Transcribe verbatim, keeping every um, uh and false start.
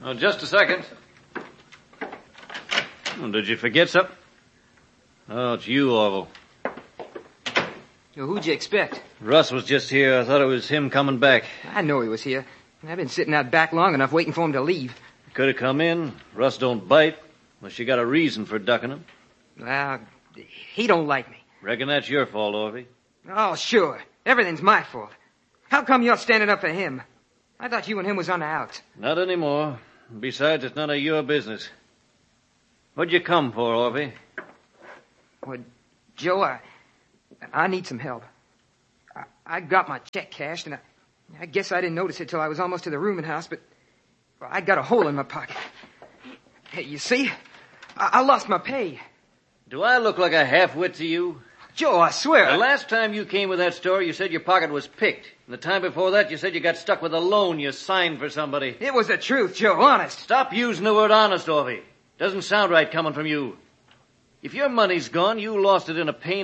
Oh, just a second. Oh, did you forget something? Oh, it's you, Orville. Well, who'd you expect? Russ was just here. I thought it was him coming back. I know he was here. I've been sitting out back long enough waiting for him to leave. Could have come in. Russ don't bite unless you got a reason for ducking him. Well, he don't like me. Reckon that's your fault, Orvie. Oh, sure. Everything's my fault. How come you're standing up for him? I thought you and him was on the outs. Not anymore. Besides, it's none of your business. What'd you come for, Orvie? Well, Joe, I, I need some help. I, I got my check cashed, and I, I guess I didn't notice it till I was almost to the rooming house, but I got a hole in my pocket. Hey, you see? I, I lost my pay. Do I look like a half-wit to you? Joe, I swear. The last time you came with that story, you said your pocket was picked. And the time before that, you said you got stuck with a loan you signed for somebody. It was the truth, Joe, honest. Stop using the word honest, Orvie. Doesn't sound right coming from you. If your money's gone, you lost it in a pain